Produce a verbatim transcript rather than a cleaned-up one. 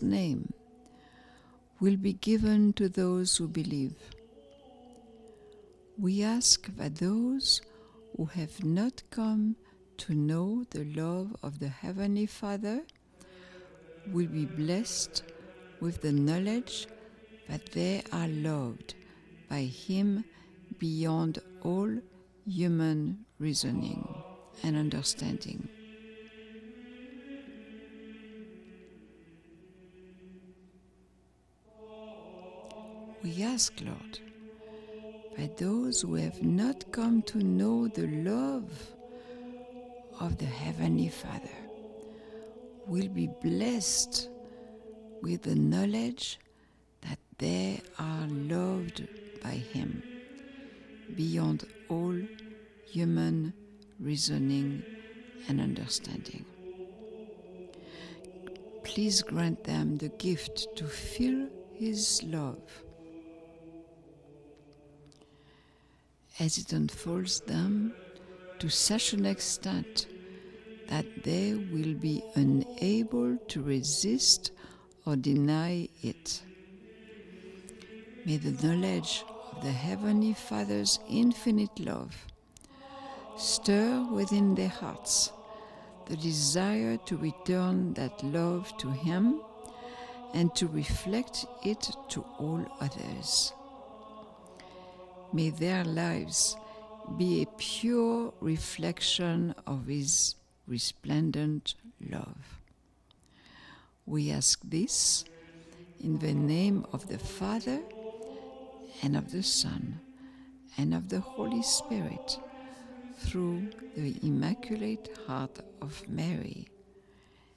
name will be given to those who believe. We ask that those who have not come to know the love of the Heavenly Father will be blessed with the knowledge that they are loved by Him beyond all human reasoning and understanding. We ask, Lord, that those who have not come to know the love of the Heavenly Father will be blessed with the knowledge that they are loved by Him beyond all human reasoning and understanding. Please grant them the gift to feel His love as it unfolds them to such an extent that they will be unable to resist or deny it. May the knowledge of the Heavenly Father's infinite love stir within their hearts the desire to return that love to Him and to reflect it to all others. May their lives be a pure reflection of His resplendent love. We ask this in the name of the Father, and of the Son, and of the Holy Spirit, through the Immaculate Heart of Mary.